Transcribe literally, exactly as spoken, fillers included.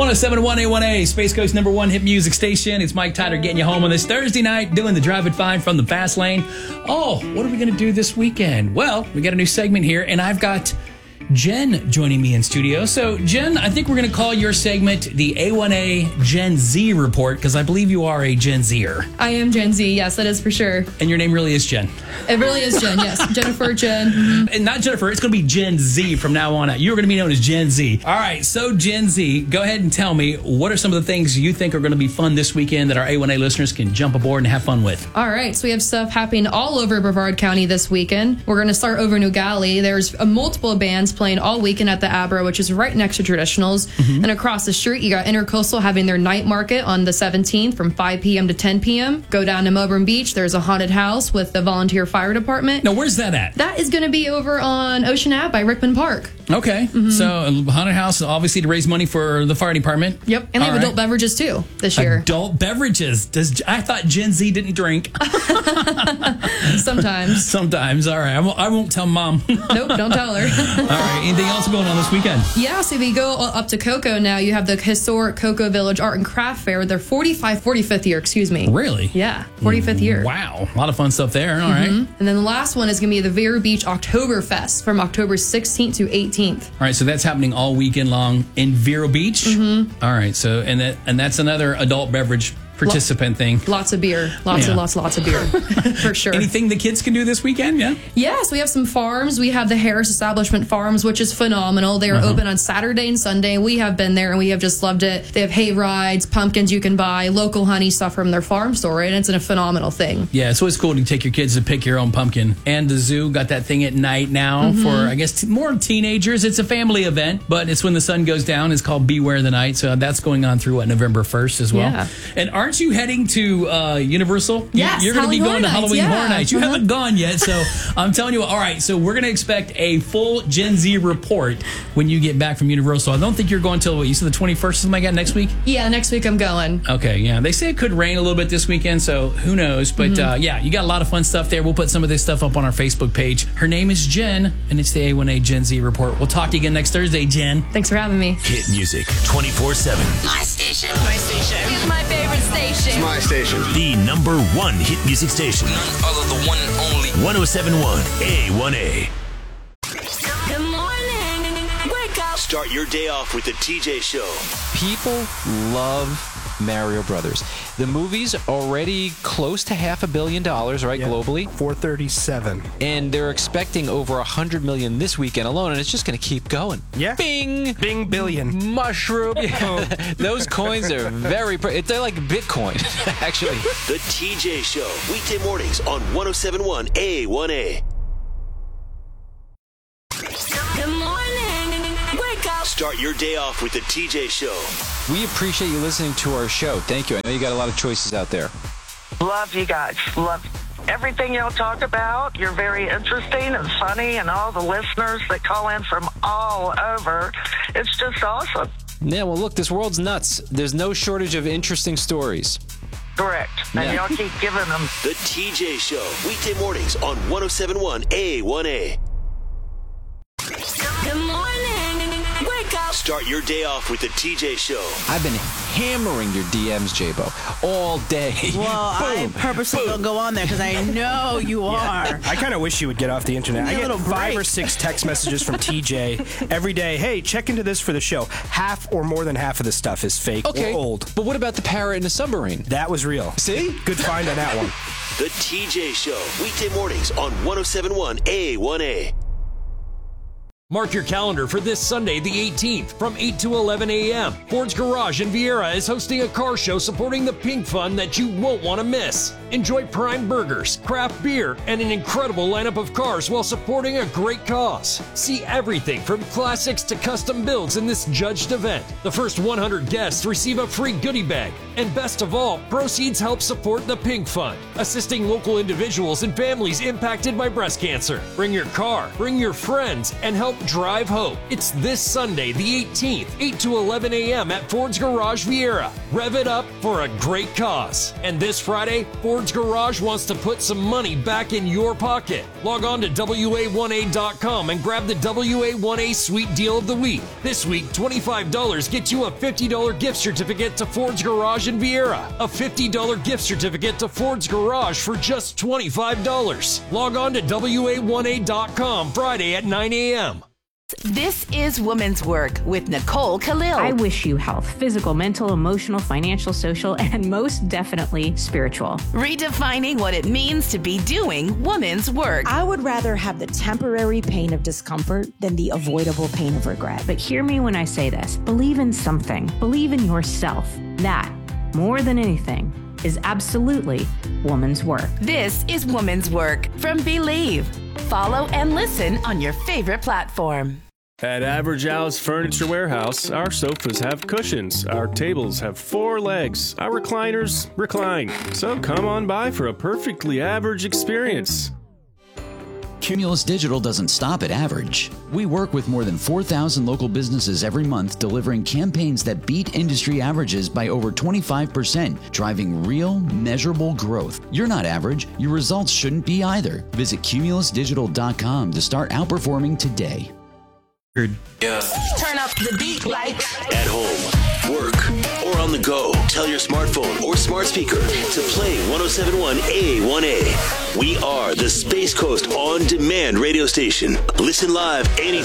one oh seven point one A one A, Space Coast number one hit music station. It's Mike Tyler getting you home on this Thursday night, doing the Drive It Fine from the fast lane. Oh, what are we going to do this weekend? Well, we got a new segment here, and I've got Jen joining me in studio. So, Jen, I think we're going to call your segment the A one A Gen Z Report, because I believe you are a Gen Zer. I am Gen Z, yes, that is for sure. And your name really is Jen. It really is Jen, yes. Jennifer, Jen. And not Jennifer, it's going to be Gen Z from now on out. You're going to be known as Gen Z. All right, so Gen Z, go ahead and tell me, what are some of the things you think are going to be fun this weekend that our A one A listeners can jump aboard and have fun with? All right, so we have stuff happening all over Brevard County this weekend. We're going to start over Newgalley. There's uh, multiple bands playing all weekend at the Abra, which is right next to Traditionals. Mm-hmm. And across the street, you got Intercoastal having their night market on the seventeenth from five p.m. to ten p.m. Go down to Melbourne Beach. There's a haunted house with the volunteer fire department. Now, where's that at? That is going to be over on Ocean Ave by Rickman Park. Okay. Mm-hmm. So, a haunted house, obviously to raise money for the fire department. Yep. And they have all adult right. beverages, too, this year. Adult beverages. Does I thought Gen Z didn't drink. Sometimes. Sometimes. All right. I won't, I won't tell Mom. Nope, don't tell her. All right. Anything else going on this weekend? Yeah, so if you go up to Cocoa now, you have the historic Cocoa Village Art and Craft Fair. Their forty-fifth, forty-fifth year, excuse me. Really? Yeah, forty-fifth year. Wow. A lot of fun stuff there. All mm-hmm. right. And then the last one is going to be the Vero Beach Oktoberfest from October sixteenth to eighteenth. All right, so that's happening all weekend long in Vero Beach. Mm-hmm. All right, so and that and that's another adult beverage participant thing. Lots of beer. Lots yeah. and lots, lots of beer. For sure. Anything the kids can do this weekend, yeah? Yes, we have some farms. We have the Harris Establishment Farms, which is phenomenal. They are uh-huh. open on Saturday and Sunday. We have been there, and we have just loved it. They have hay rides, pumpkins you can buy, local honey stuff from their farm store, and it's a phenomenal thing. Yeah, it's always cool to take your kids to pick your own pumpkin. And the zoo got that thing at night now mm-hmm. for, I guess, t- more teenagers. It's a family event, but it's when the sun goes down. It's called Beware the Night, so that's going on through, what, November first as well? Yeah. And aren't you heading to Uh, Universal? Yes, You're going to be going to Halloween yeah. Horror Nights. You uh-huh. haven't gone yet, so I'm telling you, all right, so we're going to expect a full Gen Z report when you get back from Universal. I don't think you're going till, what, you said the twenty-first is something like that next week? Yeah, next week I'm going. Okay, yeah. They say it could rain a little bit this weekend, so who knows? But mm-hmm. uh, yeah, you got a lot of fun stuff there. We'll put some of this stuff up on our Facebook page. Her name is Jen, and it's the A one A Gen Z report. We'll talk to you again next Thursday, Jen. Thanks for having me. Hit music twenty-four seven. My station. My station. It's my favorite station. It's my station. The number one hit music station. None other than one and only. one oh seven point one A one A. Good morning. Wake up. Start your day off with the T J Show. People love Mario Brothers. The movie's already close to half a billion dollars, right, yeah. globally? four thirty-seven. And they're expecting over one hundred million this weekend alone, and it's just going to keep going. Yeah. Bing! Bing billion. Mushroom. Those coins are very... Pre- they're like Bitcoin, actually. The T J Show. Weekday mornings on one oh seven point one A one A. Good morning. Wake up. Start your day off with the T J Show. We appreciate you listening to our show. Thank you. I know you got a lot of choices out there. Love you guys. Love everything y'all talk about. You're very interesting and funny, and all the listeners that call in from all over. It's just awesome. Yeah, well, look, this world's nuts. There's no shortage of interesting stories. Correct. And Yeah. y'all keep giving them. The T J Show. Weekday mornings on one oh seven point one A one A. Good morning. Wake up. Start your day off with the T J Show. I've been hammering your D Ms, J-Bo, all day. Well, I purposely don't go on there because I know you are. I kind of wish you would get off the internet. I Give me a get little five break. or six text messages from T J every day. Hey, check into this for the show. Half or more than half of the stuff is fake Okay, or old. but what about the parrot in the submarine? That was real. See? Good find on that one. The T J Show. Weekday mornings on one oh seven point one A one A. Mark your calendar for this Sunday, the eighteenth, from eight to eleven a.m. Ford's Garage in Vieira is hosting a car show supporting the Pink Fun that you won't want to miss. Enjoy prime burgers, craft beer, and an incredible lineup of cars while supporting a great cause. See everything from classics to custom builds in this judged event. The first one hundred guests receive a free goodie bag. And best of all, proceeds help support the Pink Fund, assisting local individuals and families impacted by breast cancer. Bring your car, bring your friends, and help drive hope. It's this Sunday, the eighteenth, eight to eleven a.m. at Ford's Garage Vieira. Rev it up for a great cause. And this Friday, Ford Ford's Garage wants to put some money back in your pocket. Log on to W A one A dot com and grab the W A one A Sweet Deal of the Week. This week, twenty-five dollars gets you a fifty dollars gift certificate to Ford's Garage in Vieira. A fifty dollars gift certificate to Ford's Garage for just twenty-five dollars. Log on to W A one A dot com Friday at nine a.m. This is Woman's Work with Nicole Khalil. I wish you health, physical, mental, emotional, financial, social, and most definitely spiritual. Redefining what it means to be doing woman's work. I would rather have the temporary pain of discomfort than the avoidable pain of regret. But hear me when I say this. Believe in something. Believe in yourself. That, more than anything, is absolutely woman's work. This is Woman's Work from Believe. Follow and listen on your favorite platform. At Average Al's Furniture Warehouse, our sofas have cushions, our tables have four legs, our recliners recline. So come on by for a perfectly average experience. Cumulus Digital doesn't stop at average. We work with more than four thousand local businesses every month, delivering campaigns that beat industry averages by over twenty-five percent, driving real, measurable growth. You're not average. Your results shouldn't be either. Visit cumulus digital dot com to start outperforming today. Yeah. Turn up the beat like At home, work, or on the go. Tell your smartphone or smart speaker to play one oh seven point one A A one A. We are the Space Coast On Demand radio station. Listen live anytime.